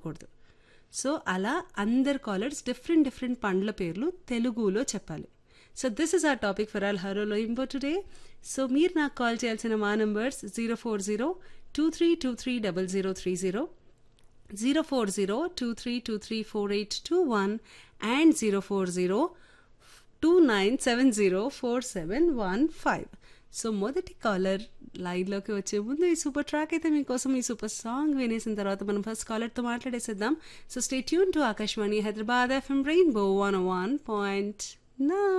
చెప్పకూడదు. సో అలా అందరు కాలర్స్ డిఫరెంట్ డిఫరెంట్ పండ్ల పేర్లు తెలుగులో చెప్పాలి. So this is our topic for all హరోలో ఇంపో today. So మీరు నాకు కాల్ చేయాల్సిన మా నంబర్స్ 04023230030, 04023234821 అండ్ 04029704715. సో మొదటి కాలర్ లైన్లోకి వచ్చే ముందు ఈ సూపర్ ట్రాక్ అయితే మీకోసం, ఈ సూపర్ సాంగ్ వినేసిన తర్వాత మనం first కాలర్తో మాట్లాడేసేద్దాం. So stay tune to Akashvani Hyderabad FM rainbow 101.9.